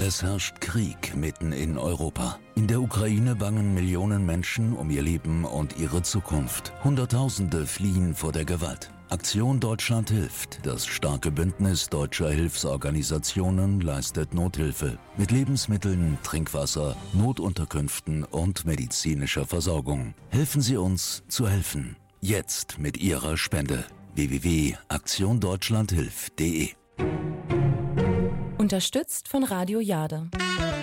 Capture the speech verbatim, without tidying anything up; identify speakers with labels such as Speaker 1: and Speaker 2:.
Speaker 1: Es herrscht Krieg mitten in Europa. In der Ukraine bangen Millionen Menschen um ihr Leben und ihre Zukunft. Hunderttausende fliehen vor der Gewalt. Aktion Deutschland hilft. Das starke Bündnis deutscher Hilfsorganisationen leistet Nothilfe mit Lebensmitteln, Trinkwasser, Notunterkünften und medizinischer Versorgung. Helfen Sie uns zu helfen. Jetzt mit Ihrer Spende. w w w punkt aktion deutschland hilft punkt de.
Speaker 2: Unterstützt von Radio Jade.